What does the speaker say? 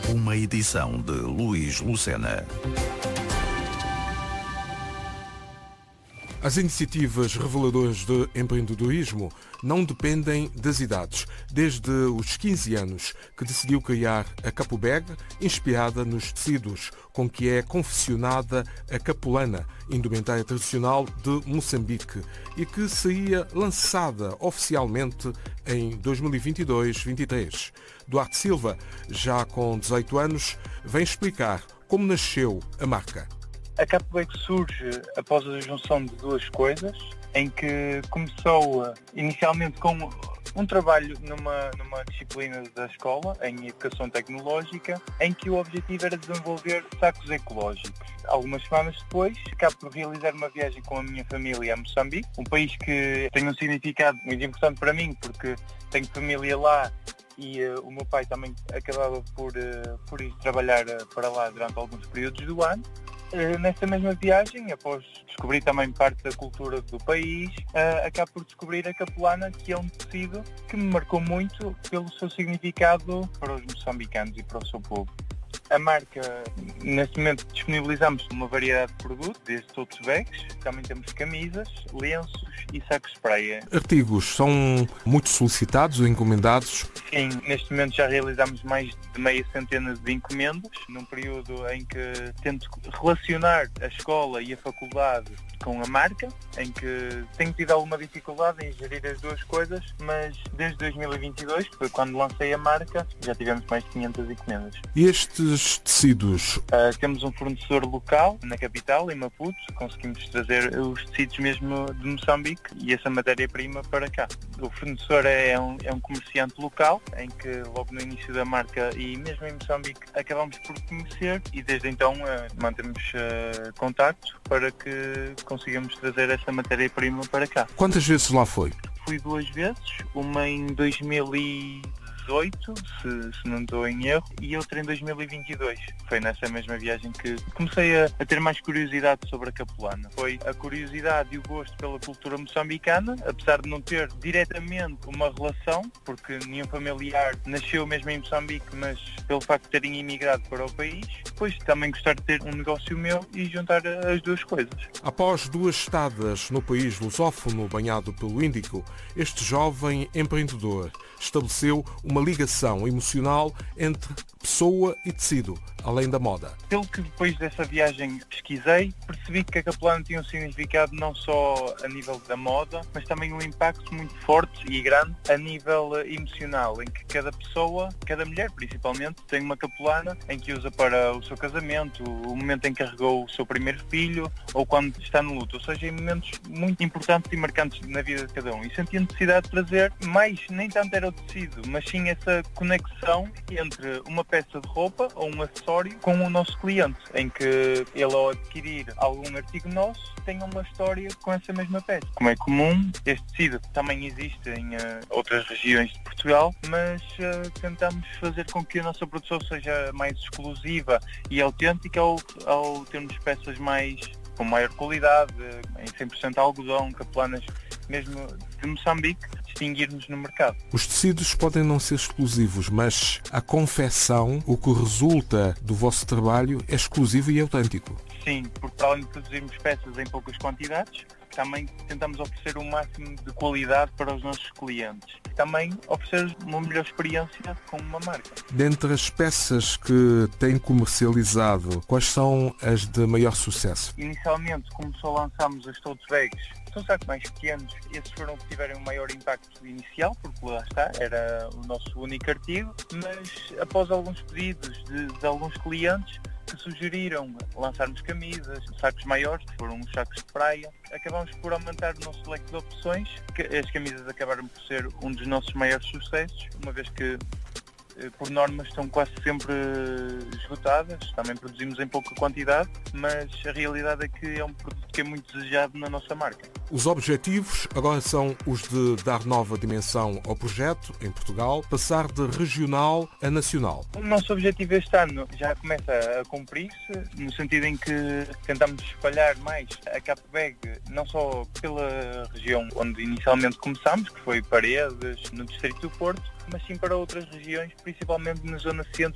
Uma edição de Luís Lucena. As iniciativas reveladoras de empreendedorismo não dependem das idades. Desde os 15 anos que decidiu criar a Capubeg, inspirada nos tecidos com que é confeccionada a capulana, indumentária tradicional de Moçambique, e que seria lançada oficialmente em 2022-23. Duarte Silva, já com 18 anos, vem explicar como nasceu a marca. A Capubeg surge após a junção de duas coisas, em que começou inicialmente com um trabalho numa disciplina da escola, em Educação Tecnológica, em que o objetivo era desenvolver sacos ecológicos. Algumas semanas depois, acabo por realizar uma viagem com a minha família a Moçambique, um país que tem um significado muito importante para mim, porque tenho família lá e o meu pai também acabava por ir trabalhar para lá durante alguns períodos do ano. Nesta mesma viagem, após descobrir também parte da cultura do país, acabo por descobrir a capulana, que é um tecido que me marcou muito pelo seu significado para os moçambicanos e para o seu povo. A marca, neste momento, disponibilizamos uma variedade de produtos, desde tote bags, também temos camisas, lenços e sacos de praia. Artigos são muito solicitados ou encomendados? Sim, neste momento já realizamos mais de meia centena de encomendas, num período em que tento relacionar a escola e a faculdade com a marca, em que tenho tido alguma dificuldade em gerir as duas coisas, mas desde 2022, que foi quando lancei a marca, já tivemos mais de 500 encomendas. E estes tecidos? Temos um fornecedor local na capital, em Maputo, conseguimos trazer os tecidos mesmo de Moçambique e essa matéria-prima para cá. O fornecedor é um comerciante local, em que logo no início da marca e mesmo em Moçambique acabamos por conhecer e desde então mantemos contacto para que consigamos trazer essa matéria-prima para cá. Quantas vezes lá foi? Fui 2 vezes, uma em 2018, se não estou em erro, e outra em 2022. Foi nessa mesma viagem que comecei a ter mais curiosidade sobre a capulana. Foi a curiosidade e o gosto pela cultura moçambicana, apesar de não ter diretamente uma relação, porque nenhum familiar nasceu mesmo em Moçambique, mas pelo facto de terem imigrado para o país, depois também gostar de ter um negócio meu e juntar as duas coisas. Após 2 estadas no país lusófono banhado pelo Índico, este jovem empreendedor estabeleceu uma ligação emocional entre pessoa e tecido, além da moda. Pelo que depois dessa viagem pesquisei, percebi que a capulana tinha um significado não só a nível da moda, mas também um impacto muito forte e grande a nível emocional, em que cada pessoa, cada mulher principalmente, tem uma capulana em que usa para o seu casamento, o momento em que carregou o seu primeiro filho ou quando está no luto, ou seja, em momentos muito importantes e marcantes na vida de cada um. E senti a necessidade de trazer mais, nem tanto era o tecido, mas sim essa conexão entre uma peça de roupa ou um acessório com o nosso cliente, em que ele ao adquirir algum artigo nosso tenha uma história com essa mesma peça. Como é comum, este tecido também existe em outras regiões de Portugal, mas tentamos fazer com que a nossa produção seja mais exclusiva e autêntica ao termos peças com maior qualidade, em 100% algodão, capulanas mesmo de Moçambique, distinguir-nos no mercado. Os tecidos podem não ser exclusivos, mas a confecção, o que resulta do vosso trabalho, é exclusivo e autêntico. Sim, porque além de produzirmos peças em poucas quantidades, também tentamos oferecer o máximo de qualidade para os nossos clientes. Também oferecer uma melhor experiência com uma marca. Dentre as peças que têm comercializado, quais são as de maior sucesso? Inicialmente, como só lançámos as tote bags, são sacos mais pequenos, esses foram os que tiveram um maior impacto inicial, porque lá está, era o nosso único artigo, mas após alguns pedidos de alguns clientes, que sugeriram lançarmos camisas, sacos maiores, que foram os sacos de praia. Acabamos por aumentar o nosso leque de opções, que as camisas acabaram por ser um dos nossos maiores sucessos, uma vez que por norma estão quase sempre esgotadas, também produzimos em pouca quantidade, mas a realidade é que é um produto que é muito desejado na nossa marca. Os objetivos agora são os de dar nova dimensão ao projeto em Portugal, passar de regional a nacional. O nosso objetivo este ano já começa a cumprir-se, no sentido em que tentamos espalhar mais a Capubeg, não só pela região onde inicialmente começámos, que foi Paredes, no distrito do Porto, mas sim para outras regiões, principalmente na zona centro